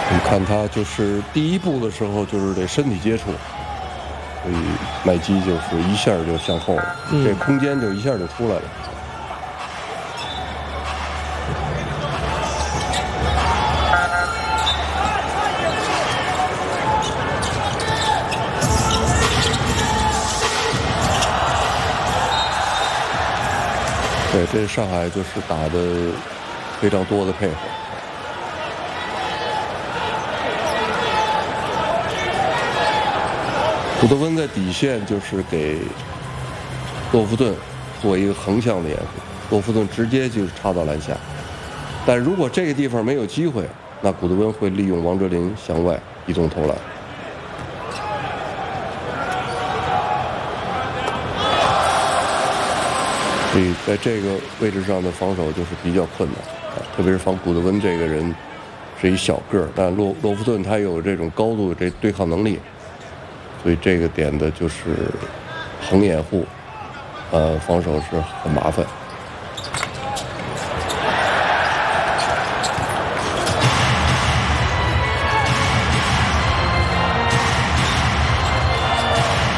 你看他就是第一步的时候就是这身体接触，所以麦基就是一下就向后了，这空间就一下就出来了。对，这上海就是打的非常多的配合。古德温在底线就是给洛夫顿做一个横向的掩护，洛夫顿直接就插到篮下。但如果这个地方没有机会，那古德温会利用王哲林向外移动投篮。所以在这个位置上的防守就是比较困难啊，特别是防古德温这个人是一小个儿，但洛夫顿他有这种高度这对抗能力。所以这个点的就是横掩护，防守是很麻烦。